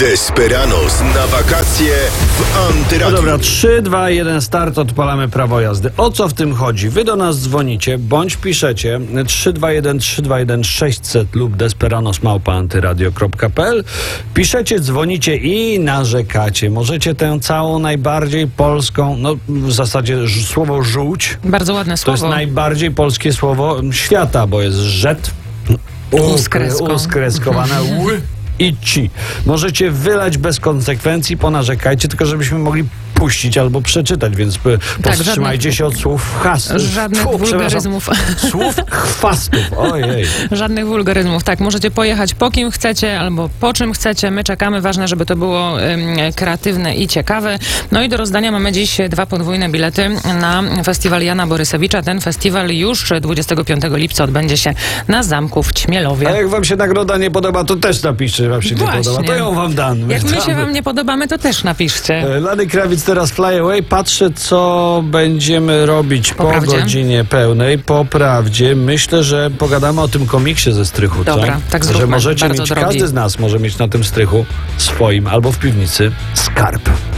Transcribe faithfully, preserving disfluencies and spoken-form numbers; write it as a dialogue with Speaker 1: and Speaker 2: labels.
Speaker 1: Desperados na wakacje w Antyradiu.
Speaker 2: No dobra, trzy, dwa, jeden, start, odpalamy prawo jazdy. O co w tym chodzi? Wy do nas dzwonicie, bądź piszecie trzy dwa jeden trzy dwa jeden sześćset lub desperados małpa antyradio kropka p l. Piszecie, dzwonicie i narzekacie. Możecie tę całą najbardziej polską, no w zasadzie ż- słowo żółć.
Speaker 3: Bardzo ładne
Speaker 2: To
Speaker 3: słowo.
Speaker 2: jest najbardziej polskie słowo świata, bo jest rzet.
Speaker 3: Uskresko.
Speaker 2: Uskreskowane ły i ci. Możecie wylać bez konsekwencji, ponarzekajcie, tylko żebyśmy mogli puścić albo przeczytać, więc p- powstrzymajcie
Speaker 3: żadnych-
Speaker 2: się od słów chwastów.
Speaker 3: Żadnych
Speaker 2: Tfu,
Speaker 3: wulgaryzmów.
Speaker 2: przepraszam. Słów chwastów. Ojej.
Speaker 3: Żadnych wulgaryzmów. Tak, możecie pojechać po kim chcecie albo po czym chcecie. My czekamy. Ważne, żeby to było ym, kreatywne i ciekawe. No i do rozdania mamy dziś dwa podwójne bilety na festiwal Jana Borysewicza. Ten festiwal już dwudziestego piątego lipca odbędzie się na zamku w Ćmielowie.
Speaker 2: A jak wam się nagroda nie podoba, to też napiszcie, że wam się
Speaker 3: Właśnie.
Speaker 2: nie podoba. To ją wam dam.
Speaker 3: Jak my się
Speaker 2: Damy.
Speaker 3: wam nie podobamy, to też napiszcie.
Speaker 2: E, Lany Krawiec teraz Fly Away. Patrzę, co będziemy robić po,
Speaker 3: Po prawdzie?
Speaker 2: godzinie pełnej. Po prawdzie. Myślę, że pogadamy o tym komiksie ze strychu.
Speaker 3: Dobra,
Speaker 2: co?
Speaker 3: tak
Speaker 2: Że
Speaker 3: zróbmy.
Speaker 2: możecie
Speaker 3: Bardzo
Speaker 2: mieć,
Speaker 3: drogi.
Speaker 2: każdy z nas może mieć na tym strychu swoim albo w piwnicy skarb.